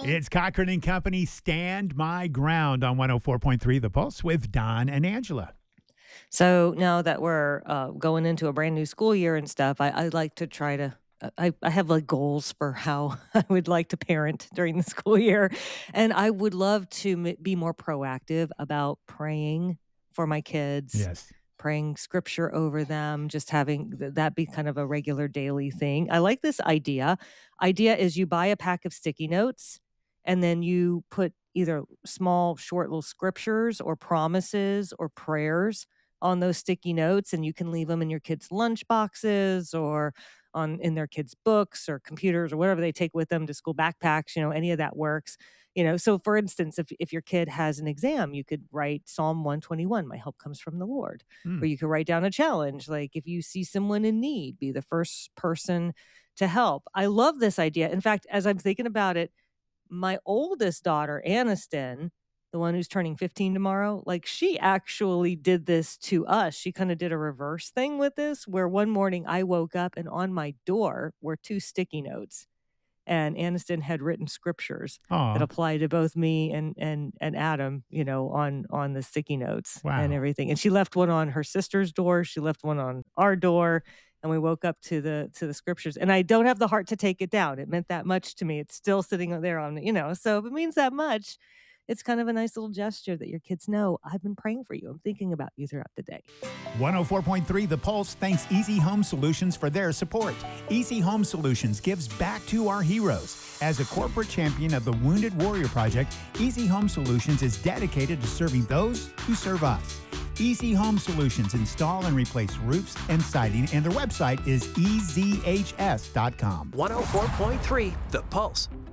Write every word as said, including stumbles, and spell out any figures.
It's Cochran and Company, Stand My Ground on one oh four point three The Pulse with Don and Angela. So now that we're uh, going into a brand new school year and stuff, I, I like to try to. uh, I, I have like goals for how I would like to parent during the school year. And I would love to m- be more proactive about praying for my kids, Yes. praying scripture over them, just having th- that be kind of a regular daily thing. I like this idea. Idea is you buy a pack of sticky notes and then you put either small, short little scriptures or promises or prayers on those sticky notes, and you can leave them in your kids' lunch boxes or on in their kids' books or computers or whatever they take with them to school backpacks. You know, any of that works. You know, so for instance, if if your kid has an exam, you could write Psalm one twenty-one, my help comes from the Lord. Hmm. Or you could write down a challenge, like if you see someone in need, be the first person to help. I love this idea. In fact, as I'm thinking about it, my oldest daughter, Aniston, the one who's turning fifteen tomorrow, like she actually did this to us. She kind of did a reverse thing with this, where one morning I woke up and on my door were two sticky notes. And Aniston had written scriptures that Aw. apply to both me and and and Adam, you know, on on the sticky notes and Wow. everything. And she left one on her sister's door. She left one on our door. And we woke up to the to the scriptures. And I don't have the heart to take it down. It meant that much to me. It's still sitting there on, you know, so if it means that much, it's kind of a nice little gesture that your kids know I've been praying for you. I'm thinking about you throughout the day. one oh four point three The Pulse thanks Easy Home Solutions for their support. Easy Home Solutions gives back to our heroes. As a corporate champion of the Wounded Warrior Project, Easy Home Solutions is dedicated to serving those who serve us. Easy Home Solutions install and replace roofs and siding, and their website is e z h s dot com. one oh four point three The Pulse.